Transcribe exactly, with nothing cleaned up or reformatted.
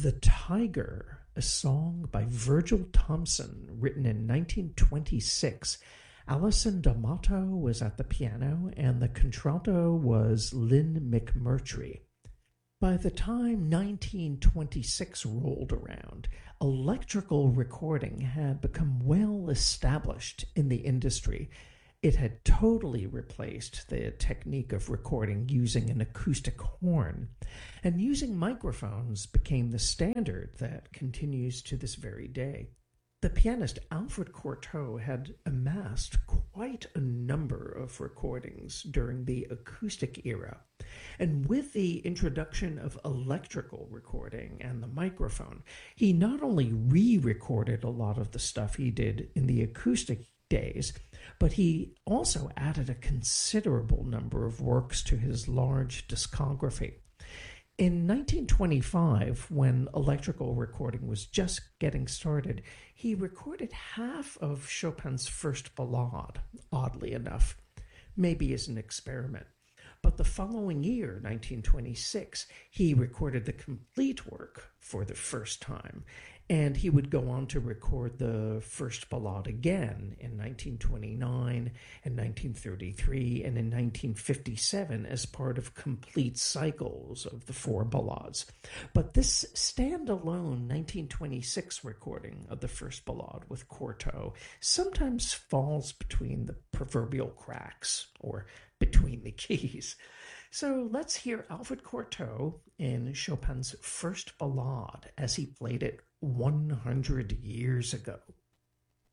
The Tiger, a song by Virgil Thomson, written in nineteen twenty-six. Alison D'Amato was at the piano, and the contralto was Lynn McMurtry. By the time nineteen twenty-six rolled around, electrical recording had become well established in the industry. It had totally replaced the technique of recording using an acoustic horn, and using microphones became the standard that continues to this very day. The pianist Alfred Cortot had amassed quite a number of recordings during the acoustic era, and with the introduction of electrical recording and the microphone, he not only re-recorded a lot of the stuff he did in the acoustic days, but he also added a considerable number of works to his large discography. In nineteen twenty-five, when electrical recording was just getting started, he recorded half of Chopin's first ballade, oddly enough, maybe as an experiment. But the following year, nineteen twenty-six, he recorded the complete work for the first time, and he would go on to record the first ballade again in nineteen twenty-nine and nineteen thirty-three and in nineteen fifty-seven as part of complete cycles of the four ballades. But this standalone nineteen twenty-six recording of the first ballade with Cortot sometimes falls between the proverbial cracks, or between the keys. So let's hear Alfred Cortot in Chopin's first ballade as he played it one hundred years ago.